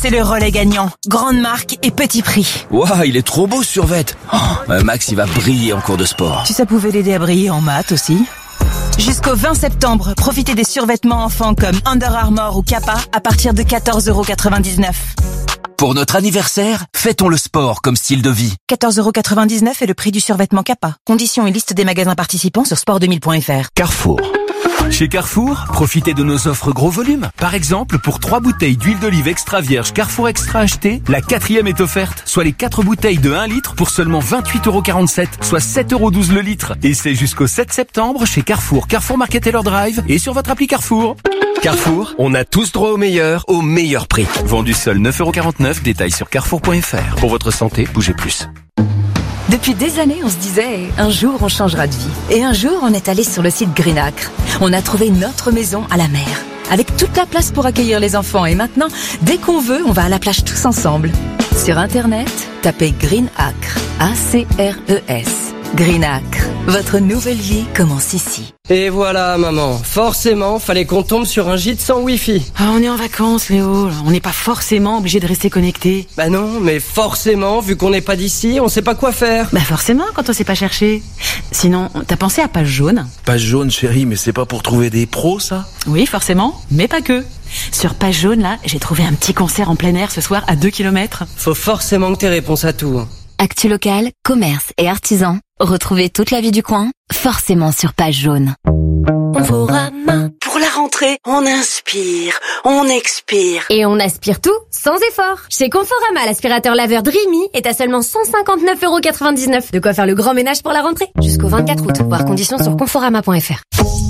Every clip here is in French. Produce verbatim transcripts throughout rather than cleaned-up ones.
c'est le relais gagnant. Grande marque et petit prix. Waouh, il est trop beau ce survêt. Oh, Max, il va briller en cours de sport. Si ça pouvait l'aider à briller en maths aussi. Jusqu'au vingt septembre, profitez des survêtements enfants comme Under Armour ou Kappa à partir de quatorze euros quatre-vingt-dix-neuf. Pour notre anniversaire, fêtons le sport comme style de vie. quatorze euros quatre-vingt-dix-neuf est le prix du survêtement Kappa. Conditions et liste des magasins participants sur sport deux mille point f r. Carrefour. Chez Carrefour, profitez de nos offres gros volume. Par exemple, pour trois bouteilles d'huile d'olive extra vierge Carrefour Extra achetées, la quatrième est offerte, soit les quatre bouteilles de un litre pour seulement vingt-huit euros quarante-sept, soit sept euros douze le litre. Et c'est jusqu'au sept septembre chez Carrefour, Carrefour Market Taylor Drive et sur votre appli Carrefour. Carrefour, on a tous droit au meilleur, au meilleur prix. Vendu seul neuf euros quarante-neuf, détail sur carrefour point f r. Pour votre santé, bougez plus. Depuis des années, on se disait, un jour on changera de vie. Et un jour, on est allé sur le site Greenacre. On a trouvé notre maison à la mer, avec toute la place pour accueillir les enfants. Et maintenant, dès qu'on veut, on va à la plage tous ensemble. Sur Internet, tapez Greenacre, A C R E S. Greenacre, votre nouvelle vie commence ici. Et voilà, maman. Forcément, fallait qu'on tombe sur un gîte sans wifi. Ah, on est en vacances, Léo. On n'est pas forcément obligé de rester connecté. Bah non, mais forcément, vu qu'on n'est pas d'ici, on sait pas quoi faire. Bah forcément, quand on sait pas chercher. Sinon, t'as pensé à Page Jaune? Page Jaune, chérie, mais c'est pas pour trouver des pros, ça? Oui, forcément, mais pas que. Sur Page Jaune, là, j'ai trouvé un petit concert en plein air ce soir à deux kilomètres. Faut forcément que t'aies réponse à tout. Actu local, commerce et artisans. Retrouvez toute la vie du coin, forcément sur Page Jaune. Conforama. Pour la rentrée, on inspire, on expire. Et on aspire tout, sans effort. Chez Conforama, l'aspirateur laveur Dreamy est à seulement cent cinquante-neuf euros quatre-vingt-dix-neuf. De quoi faire le grand ménage pour la rentrée. Jusqu'au vingt-quatre août. Voir conditions sur conforama point f r.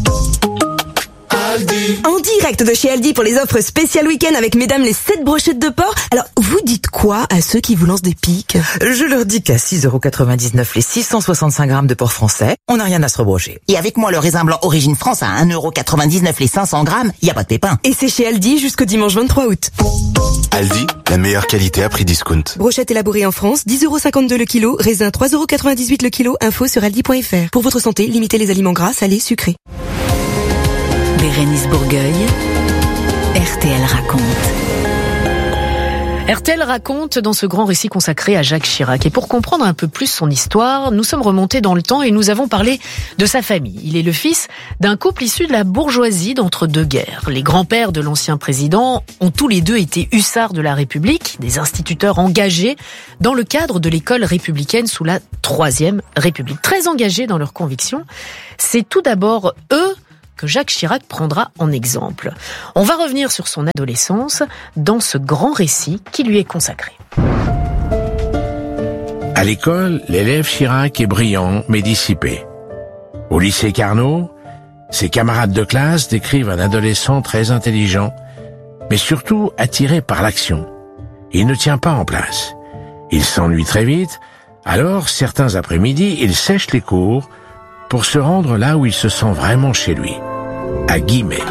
En direct de chez Aldi pour les offres spéciales week-end avec mesdames les sept brochettes de porc. Alors, vous dites quoi à ceux qui vous lancent des piques? Je leur dis qu'à six euros quatre-vingt-dix-neuf les six cent soixante-cinq grammes de porc français, on n'a rien à se rebrocher. Et avec moi, le raisin blanc Origine France à un euro quatre-vingt-dix-neuf les cinq cents grammes, y a pas de pépin. Et c'est chez Aldi jusqu'au dimanche vingt-trois août. Aldi, la meilleure qualité à prix discount. Brochette élaborée en France, dix euros cinquante-deux le kilo, raisin trois euros quatre-vingt-dix-huit le kilo, info sur aldi point f r. Pour votre santé, limitez les aliments gras, salés, sucrés. Bérénice Bourgueil, R T L raconte. R T L raconte dans ce grand récit consacré à Jacques Chirac. Et pour comprendre un peu plus son histoire, nous sommes remontés dans le temps et nous avons parlé de sa famille. Il est le fils d'un couple issu de la bourgeoisie d'entre-deux-guerres. Les grands-pères de l'ancien président ont tous les deux été hussards de la République, des instituteurs engagés dans le cadre de l'école républicaine sous la Troisième République. Très engagés dans leurs convictions, c'est tout d'abord eux que Jacques Chirac prendra en exemple. On va revenir sur son adolescence dans ce grand récit qui lui est consacré. À l'école, l'élève Chirac est brillant mais dissipé. Au lycée Carnot, ses camarades de classe décrivent un adolescent très intelligent, mais surtout attiré par l'action. Il ne tient pas en place. Il s'ennuie très vite, alors certains après-midi, il sèche les cours pour se rendre là où il se sent vraiment chez lui, à Guimet.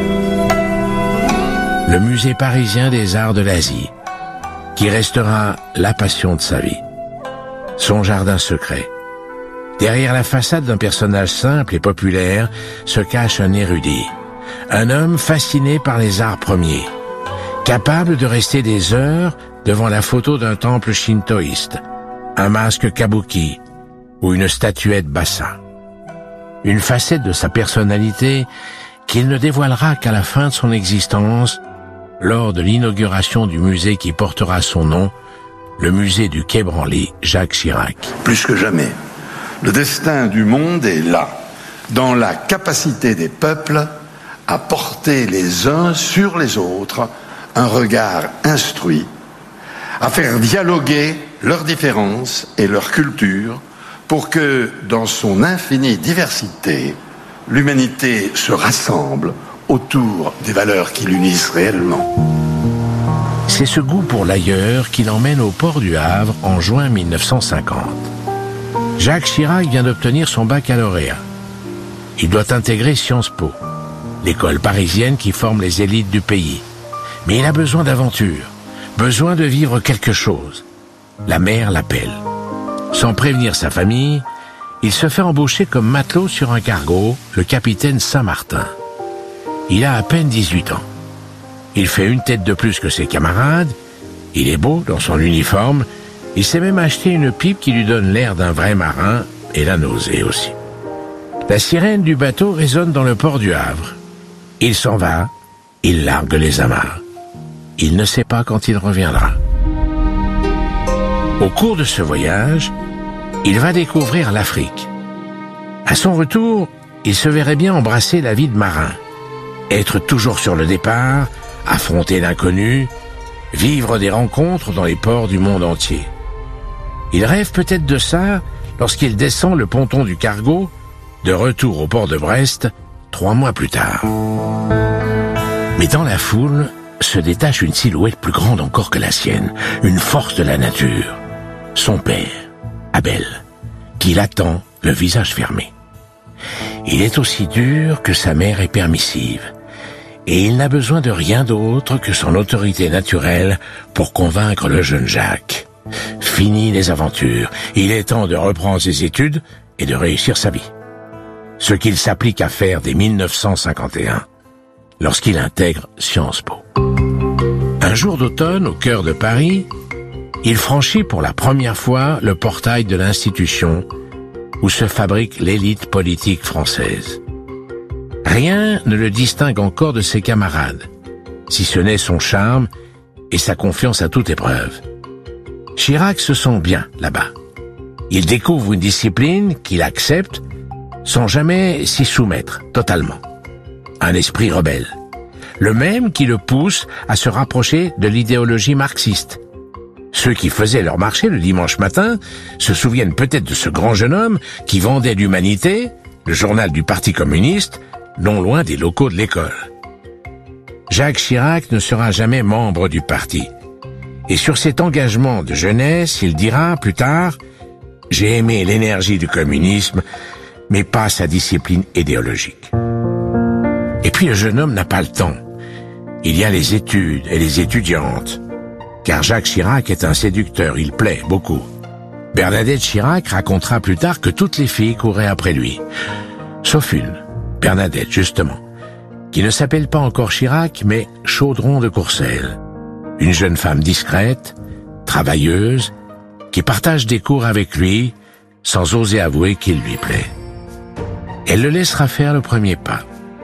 Le musée parisien des arts de l'Asie, qui restera la passion de sa vie. Son jardin secret. Derrière la façade d'un personnage simple et populaire se cache un érudit, un homme fasciné par les arts premiers, capable de rester des heures devant la photo d'un temple shintoïste, un masque kabuki ou une statuette Bassa. Une facette de sa personnalité qu'il ne dévoilera qu'à la fin de son existence, lors de l'inauguration du musée qui portera son nom, le musée du Quai Branly, Jacques Chirac. Plus que jamais, le destin du monde est là, dans la capacité des peuples à porter les uns sur les autres un regard instruit, à faire dialoguer leurs différences et leurs cultures, pour que, dans son infinie diversité, l'humanité se rassemble autour des valeurs qui l'unissent réellement. C'est ce goût pour l'ailleurs qui l'emmène au port du Havre en juin mille neuf cent cinquante. Jacques Chirac vient d'obtenir son baccalauréat. Il doit intégrer Sciences Po, l'école parisienne qui forme les élites du pays. Mais il a besoin d'aventure, besoin de vivre quelque chose. La mer l'appelle. Sans prévenir sa famille, il se fait embaucher comme matelot sur un cargo, le capitaine Saint-Martin. Il a à peine dix-huit ans. Il fait une tête de plus que ses camarades, Il est beau dans son uniforme. Il s'est même acheté une pipe qui lui donne l'air d'un vrai marin et la nausée aussi. La sirène du bateau résonne dans le port du Havre. Il s'en va, il largue les amarres. Il ne sait pas quand il reviendra. Au cours de ce voyage, il va découvrir l'Afrique. À son retour, il se verrait bien embrasser la vie de marin, être toujours sur le départ, affronter l'inconnu, vivre des rencontres dans les ports du monde entier. Il rêve peut-être de ça lorsqu'il descend le ponton du cargo, de retour au port de Brest, trois mois plus tard. Mais dans la foule se détache une silhouette plus grande encore que la sienne, une force de la nature. Son père, Abel, qui l'attend, le visage fermé. Il est aussi dur que sa mère est permissive, et il n'a besoin de rien d'autre que son autorité naturelle pour convaincre le jeune Jacques. Fini les aventures, il est temps de reprendre ses études et de réussir sa vie. Ce qu'il s'applique à faire dès mille neuf cent cinquante et un, lorsqu'il intègre Sciences Po. Un jour d'automne, au cœur de Paris, il franchit pour la première fois le portail de l'institution où se fabrique l'élite politique française. Rien ne le distingue encore de ses camarades, si ce n'est son charme et sa confiance à toute épreuve. Chirac se sent bien là-bas. Il découvre une discipline qu'il accepte sans jamais s'y soumettre totalement. Un esprit rebelle, le même qui le pousse à se rapprocher de l'idéologie marxiste. Ceux qui faisaient leur marché le dimanche matin se souviennent peut-être de ce grand jeune homme qui vendait l'Humanité, le journal du Parti communiste, non loin des locaux de l'école. Jacques Chirac ne sera jamais membre du parti. Et sur cet engagement de jeunesse, il dira plus tard « J'ai aimé l'énergie du communisme, mais pas sa discipline idéologique. » Et puis le jeune homme n'a pas le temps. Il y a les études et les étudiantes. Car Jacques Chirac est un séducteur, il plaît beaucoup. Bernadette Chirac racontera plus tard que toutes les filles couraient après lui. Sauf une, Bernadette justement, qui ne s'appelle pas encore Chirac, mais Chaudron de Courcelles. Une jeune femme discrète, travailleuse, qui partage des cours avec lui, sans oser avouer qu'il lui plaît. Elle le laissera faire le premier pas.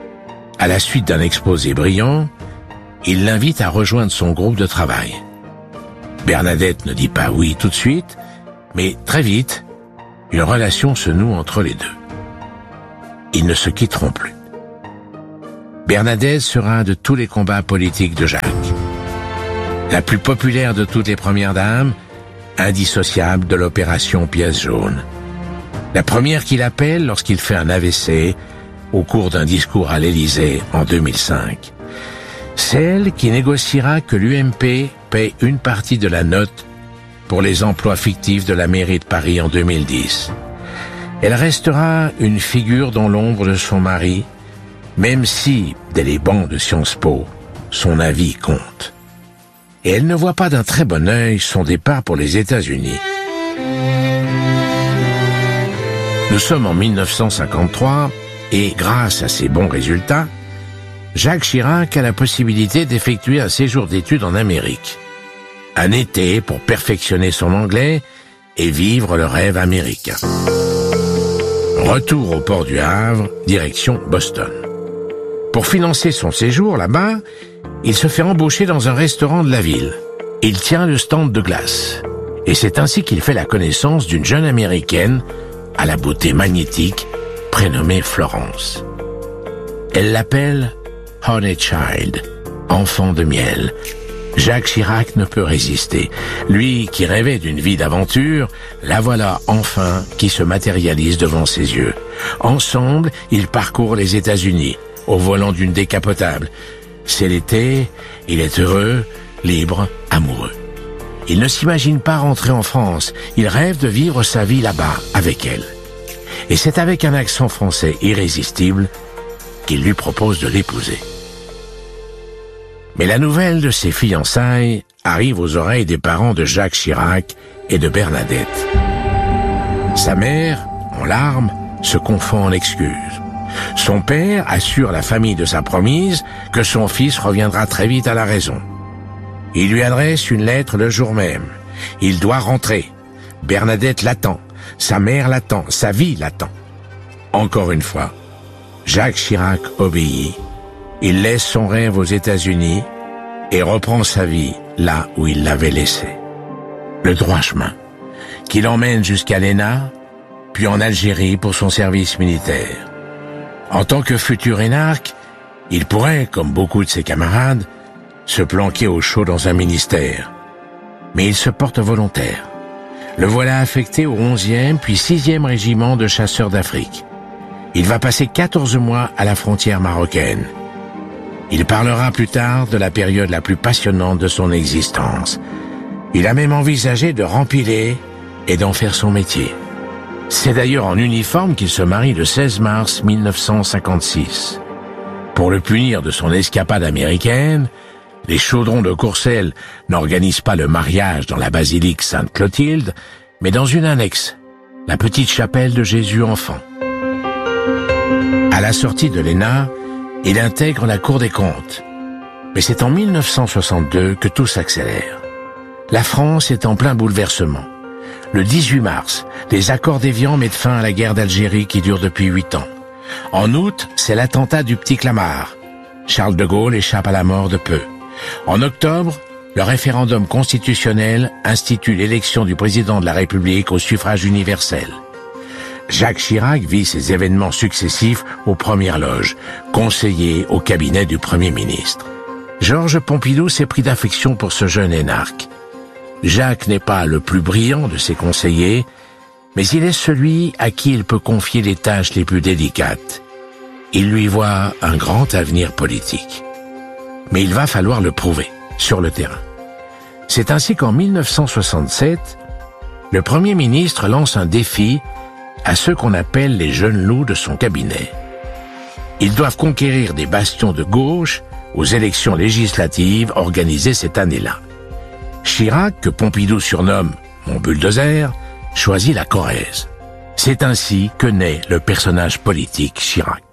À la suite d'un exposé brillant, il l'invite à rejoindre son groupe de travail. Bernadette ne dit pas oui tout de suite, mais très vite, une relation se noue entre les deux. Ils ne se quitteront plus. Bernadette sera un de tous les combats politiques de Jacques. La plus populaire de toutes les premières dames, indissociable de l'opération Pièce jaune. La première qu'il appelle lorsqu'il fait un A V C au cours d'un discours à l'Élysée en deux mille cinq. Celle qui négociera que l'U M P paie une partie de la note pour les emplois fictifs de la mairie de Paris en deux mille dix. Elle restera une figure dans l'ombre de son mari, même si, dès les bancs de Sciences Po, son avis compte. Et elle ne voit pas d'un très bon œil son départ pour les États-Unis. Nous sommes en mille neuf cent cinquante-trois et, grâce à ses bons résultats, Jacques Chirac a la possibilité d'effectuer un séjour d'études en Amérique. Un été pour perfectionner son anglais et vivre le rêve américain. Retour au port du Havre, direction Boston. Pour financer son séjour là-bas, il se fait embaucher dans un restaurant de la ville. Il tient le stand de glace. Et c'est ainsi qu'il fait la connaissance d'une jeune américaine à la beauté magnétique, prénommée Florence. Elle l'appelle Honey Child, enfant de miel. Jacques Chirac ne peut résister. Lui qui rêvait d'une vie d'aventure, la voilà enfin qui se matérialise devant ses yeux. Ensemble, ils parcourent les États-Unis, au volant d'une décapotable. C'est l'été, il est heureux, libre, amoureux. Il ne s'imagine pas rentrer en France, il rêve de vivre sa vie là-bas, avec elle. Et c'est avec un accent français irrésistible qu'il lui propose de l'épouser. Mais la nouvelle de ses fiançailles arrive aux oreilles des parents de Jacques Chirac et de Bernadette. Sa mère, en larmes, se confond en excuses. Son père assure la famille de sa promise que son fils reviendra très vite à la raison. Il lui adresse une lettre le jour même. Il doit rentrer. Bernadette l'attend. Sa mère l'attend. Sa vie l'attend. Encore une fois, Jacques Chirac obéit. Il laisse son rêve aux États-Unis et reprend sa vie là où il l'avait laissée. Le droit chemin, qui l'emmène jusqu'à l'E N A, puis en Algérie pour son service militaire. En tant que futur énarque, il pourrait, comme beaucoup de ses camarades, se planquer au chaud dans un ministère. Mais il se porte volontaire. Le voilà affecté au onzième puis sixième régiment de chasseurs d'Afrique. Il va passer quatorze mois à la frontière marocaine. Il parlera plus tard de la période la plus passionnante de son existence. Il a même envisagé de rempiler et d'en faire son métier. C'est d'ailleurs en uniforme qu'il se marie le seize mars mille neuf cent cinquante-six. Pour le punir de son escapade américaine, les chaudrons de Courcelles n'organisent pas le mariage dans la basilique Sainte-Clotilde, mais dans une annexe, la petite chapelle de Jésus-Enfant. À la sortie de l'E N A, il intègre la Cour des comptes. Mais c'est en mille neuf cent soixante-deux que tout s'accélère. La France est en plein bouleversement. Le dix-huit mars, les accords d'Évian mettent fin à la guerre d'Algérie qui dure depuis huit ans. En août, c'est l'attentat du Petit Clamart. Charles de Gaulle échappe à la mort de peu. En octobre, le référendum constitutionnel institue l'élection du président de la République au suffrage universel. Jacques Chirac vit ces événements successifs aux premières loges, conseiller au cabinet du Premier ministre. Georges Pompidou s'est pris d'affection pour ce jeune énarque. Jacques n'est pas le plus brillant de ses conseillers, mais il est celui à qui il peut confier les tâches les plus délicates. Il lui voit un grand avenir politique. Mais il va falloir le prouver, sur le terrain. C'est ainsi qu'en mille neuf cent soixante-sept, le Premier ministre lance un défi à ceux qu'on appelle les jeunes loups de son cabinet. Ils doivent conquérir des bastions de gauche aux élections législatives organisées cette année-là. Chirac, que Pompidou surnomme « mon bulldozer », choisit la Corrèze. C'est ainsi que naît le personnage politique Chirac.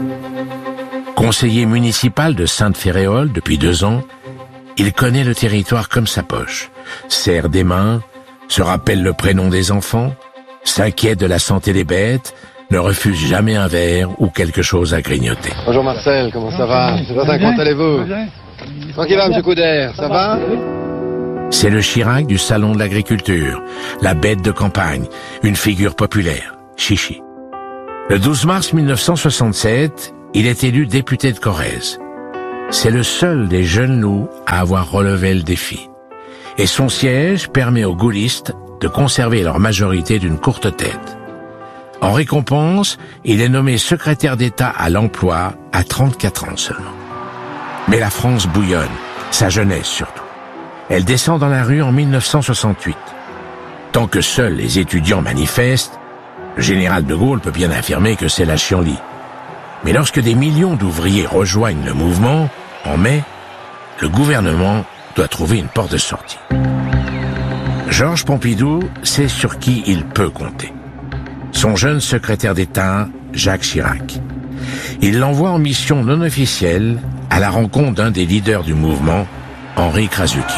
Conseiller municipal de Sainte-Féréole depuis deux ans, il connaît le territoire comme sa poche, serre des mains, se rappelle le prénom des enfants, s'inquiète de la santé des bêtes, ne refuse jamais un verre ou quelque chose à grignoter. Bonjour Marcel, comment ça va? C'est certain, comment allez-vous? Tranquille, va, monsieur Couder, ça va? C'est le Chirac du salon de l'agriculture, la bête de campagne, une figure populaire, chichi. Le douze mars mille neuf cent soixante-sept, il est élu député de Corrèze. C'est le seul des jeunes loups à avoir relevé le défi. Et son siège permet aux gaullistes de conserver leur majorité d'une courte tête. En récompense, il est nommé secrétaire d'État à l'emploi à trente-quatre ans seulement. Mais la France bouillonne, sa jeunesse surtout. Elle descend dans la rue en mille neuf cent soixante-huit. Tant que seuls les étudiants manifestent, le général de Gaulle peut bien affirmer que c'est la chienlit. Mais lorsque des millions d'ouvriers rejoignent le mouvement, en mai, le gouvernement doit trouver une porte de sortie. Georges Pompidou sait sur qui il peut compter. Son jeune secrétaire d'État, Jacques Chirac. Il l'envoie en mission non officielle à la rencontre d'un des leaders du mouvement, Henri Krasucki.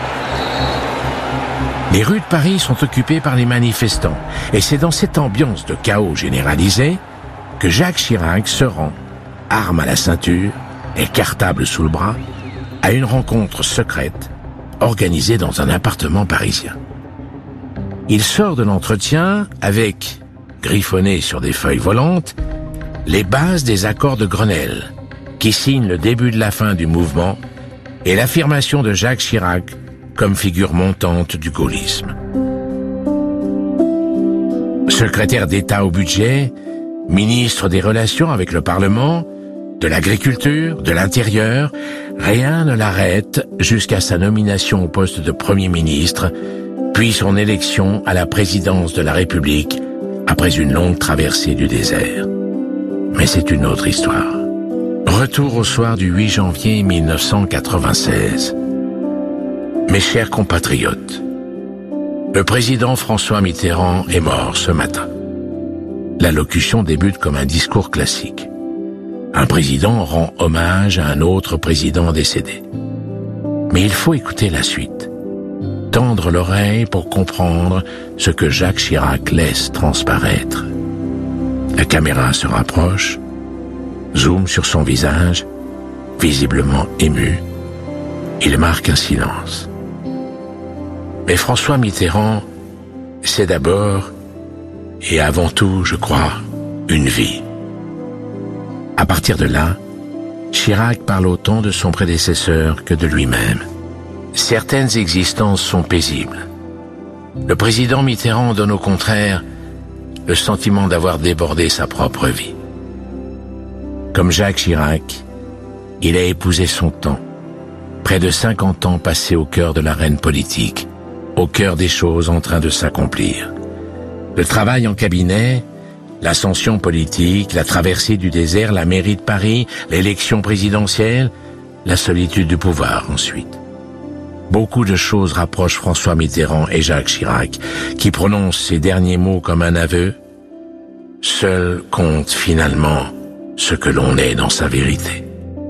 Les rues de Paris sont occupées par les manifestants, et c'est dans cette ambiance de chaos généralisé que Jacques Chirac se rend, arme à la ceinture et cartable sous le bras, à une rencontre secrète organisée dans un appartement parisien. Il sort de l'entretien avec, griffonné sur des feuilles volantes, les bases des accords de Grenelle, qui signent le début de la fin du mouvement et l'affirmation de Jacques Chirac comme figure montante du gaullisme. Secrétaire d'État au budget, ministre des Relations avec le Parlement, de l'Agriculture, de l'Intérieur, rien ne l'arrête jusqu'à sa nomination au poste de Premier ministre, puis son élection à la présidence de la République après une longue traversée du désert. Mais c'est une autre histoire. Retour au soir du huit janvier mille neuf cent quatre-vingt-seize. Mes chers compatriotes, le président François Mitterrand est mort ce matin. L'allocution débute comme un discours classique. Un président rend hommage à un autre président décédé. Mais il faut écouter la suite. Tendre l'oreille pour comprendre ce que Jacques Chirac laisse transparaître. La caméra se rapproche, zoom sur son visage, visiblement ému. Il marque un silence. Mais François Mitterrand, c'est d'abord et avant tout, je crois, une vie. À partir de là, Chirac parle autant de son prédécesseur que de lui-même. Certaines existences sont paisibles. Le président Mitterrand donne au contraire le sentiment d'avoir débordé sa propre vie. Comme Jacques Chirac, il a épousé son temps. Près de cinquante ans passés au cœur de l'arène politique, au cœur des choses en train de s'accomplir. Le travail en cabinet, l'ascension politique, la traversée du désert, la mairie de Paris, l'élection présidentielle, la solitude du pouvoir ensuite. Beaucoup de choses rapprochent François Mitterrand et Jacques Chirac, qui prononcent ces derniers mots comme un aveu. Seul compte finalement ce que l'on est dans sa vérité.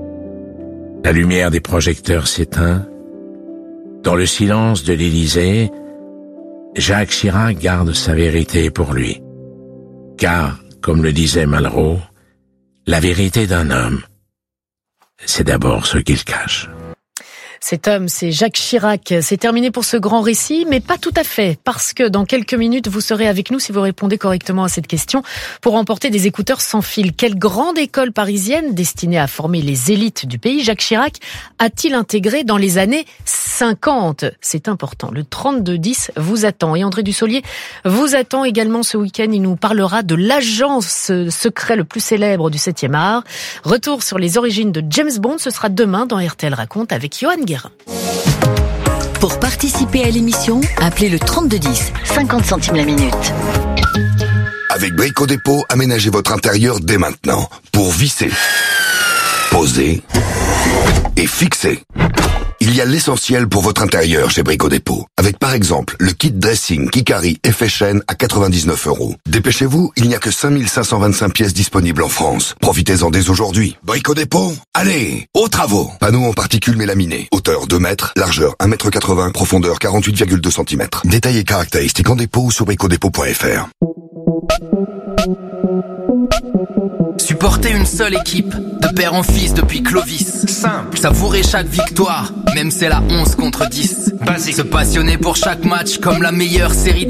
La lumière des projecteurs s'éteint. Dans le silence de l'Élysée, Jacques Chirac garde sa vérité pour lui. Car, comme le disait Malraux, la vérité d'un homme, c'est d'abord ce qu'il cache. Cet homme, c'est Jacques Chirac. C'est terminé pour ce grand récit, mais pas tout à fait, parce que dans quelques minutes, vous serez avec nous si vous répondez correctement à cette question pour remporter des écouteurs sans fil. Quelle grande école parisienne destinée à former les élites du pays Jacques Chirac a-t-il intégré dans les années cinquante? C'est important. Le trente-deux dix vous attend. Et André Dussolier vous attend également ce week-end. Il nous parlera de l'agence secret le plus célèbre du septième art. Retour sur les origines de James Bond, ce sera demain dans R T L Raconte avec Johan Guérin. Pour participer à l'émission, appelez le trente-deux dix, cinquante centimes la minute. Avec Brico Dépôt, aménagez votre intérieur dès maintenant pour visser, poser et fixer. Il y a l'essentiel pour votre intérieur chez Brico Dépôt. Avec par exemple le kit dressing Kikari effet chaîne à quatre-vingt-dix-neuf euros. Dépêchez-vous, il n'y a que cinq mille cinq cent vingt-cinq pièces disponibles en France. Profitez-en dès aujourd'hui. Brico Dépôt, allez, aux travaux. Panneaux en particules mélaminées. Hauteur deux mètres, largeur un mètre quatre-vingts, profondeur quarante-huit virgule deux centimètres. Détails et caractéristiques en dépôt ou sur brico dépôt point f r. Supporter une seule équipe, de père en fils depuis Clovis. Simple. Savourer chaque victoire, même c'est la onze contre dix. Basique. Se passionner pour chaque match comme la meilleure série de